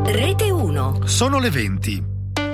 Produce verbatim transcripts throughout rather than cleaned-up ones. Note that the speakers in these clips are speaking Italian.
Rete uno. Sono le venti.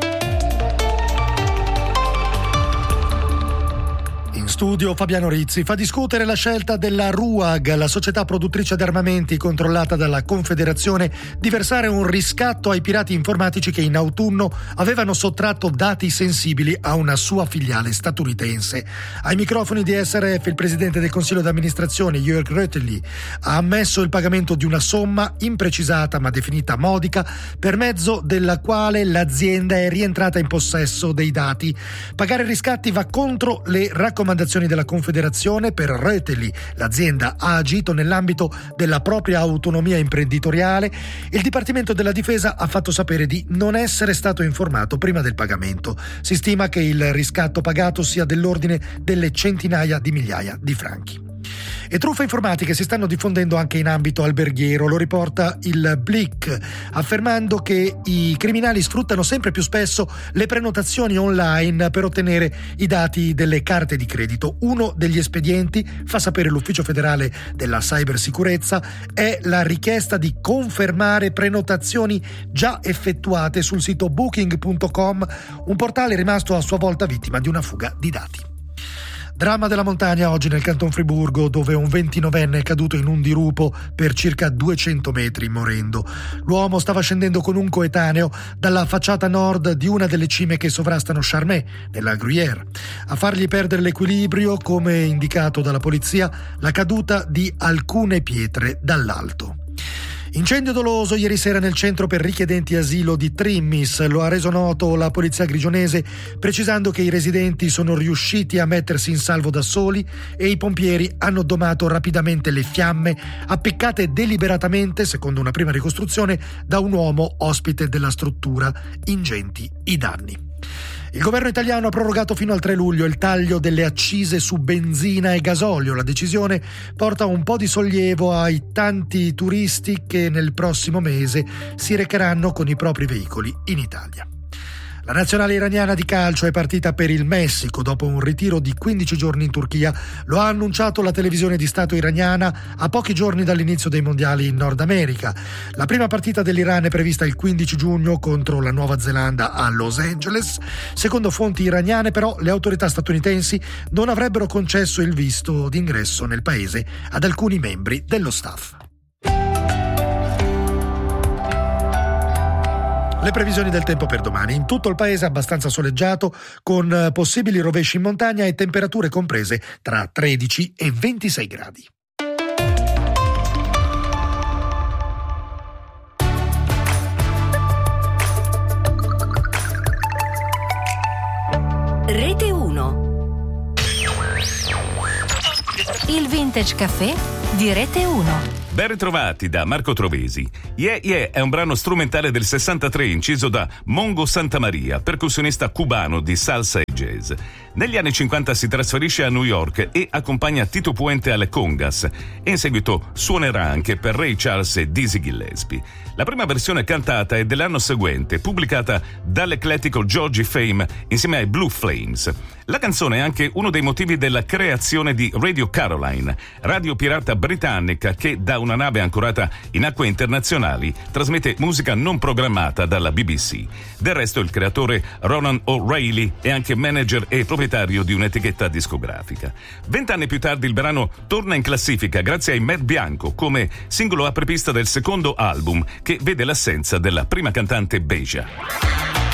In studio Fabiano Rizzi. Fa discutere la scelta della RUAG, la società produttrice di armamenti controllata dalla Confederazione, di versare un riscatto ai pirati informatici che in autunno avevano sottratto dati sensibili a una sua filiale statunitense. Ai microfoni di S R F il presidente del Consiglio d'amministrazione Jörg Rötteli ha ammesso il pagamento di una somma imprecisata ma definita modica, per mezzo della quale l'azienda è rientrata in possesso dei dati. Pagare riscatti va contro le raccomandazioni della Confederazione. Per Rötteli l'azienda ha agito nell'ambito della propria autonomia imprenditoriale. Il Dipartimento della Difesa ha fatto sapere di non essere stato informato prima del pagamento. Si stima che il riscatto pagato sia dell'ordine delle centinaia di migliaia di franchi. E truffe informatiche si stanno diffondendo anche in ambito alberghiero, lo riporta il Blick, affermando che i criminali sfruttano sempre più spesso le prenotazioni online per ottenere i dati delle carte di credito. Uno degli espedienti, fa sapere l'Ufficio federale della cybersicurezza, è la richiesta di confermare prenotazioni già effettuate sul sito booking punto com, un portale rimasto a sua volta vittima di una fuga di dati. Dramma della montagna oggi nel Canton Friburgo, dove un ventinovenne è caduto in un dirupo per circa duecento metri morendo. L'uomo stava scendendo con un coetaneo dalla facciata nord di una delle cime che sovrastano Charmey, nella Gruyère. A fargli perdere l'equilibrio, come indicato dalla polizia, la caduta di alcune pietre dall'alto. Incendio doloso ieri sera nel centro per richiedenti asilo di Trimmis, lo ha reso noto la polizia grigionese, precisando che i residenti sono riusciti a mettersi in salvo da soli e i pompieri hanno domato rapidamente le fiamme, appiccate deliberatamente, secondo una prima ricostruzione, da un uomo ospite della struttura. Ingenti i danni. Il governo italiano ha prorogato fino al tre luglio il taglio delle accise su benzina e gasolio. La decisione porta un po' di sollievo ai tanti turisti che nel prossimo mese si recheranno con i propri veicoli in Italia. La nazionale iraniana di calcio è partita per il Messico dopo un ritiro di quindici giorni in Turchia. Lo ha annunciato la televisione di Stato iraniana a pochi giorni dall'inizio dei mondiali in Nord America. La prima partita dell'Iran è prevista il quindici giugno contro la Nuova Zelanda a Los Angeles. Secondo fonti iraniane, però, le autorità statunitensi non avrebbero concesso il visto d'ingresso nel paese ad alcuni membri dello staff. Le previsioni del tempo per domani. In tutto il paese abbastanza soleggiato, con possibili rovesci in montagna e temperature comprese tra tredici e ventisei gradi. Rete uno. Il Vintage Caffè di Rete uno. Ben ritrovati da Marco Trovesi. Yeah Yeah è un brano strumentale del sessantatré inciso da Mongo Santamaria, percussionista cubano di salsa e jazz. Negli anni cinquanta si trasferisce a New York e accompagna Tito Puente alle congas e in seguito suonerà anche per Ray Charles e Dizzy Gillespie. La prima versione cantata è dell'anno seguente, pubblicata dall'eclettico Georgie Fame insieme ai Blue Flames. La canzone è anche uno dei motivi della creazione di Radio Caroline, radio pirata britannica che da una nave ancorata in acque internazionali trasmette musica non programmata dalla B B C. Del resto il creatore Ronan O'Reilly è anche manager e proprietario di un'etichetta discografica. Vent'anni più tardi il brano torna in classifica grazie ai Mad Bianco come singolo apripista del secondo album, che vede l'assenza della prima cantante Beja.